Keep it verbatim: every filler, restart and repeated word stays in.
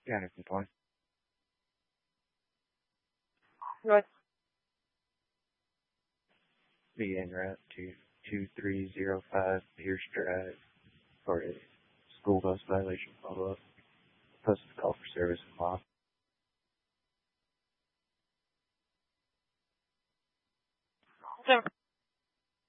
Yeah, no complaint. North. Be en route to two three zero five Pierce Drive for a school bus violation follow-up. Posted call for service and law. So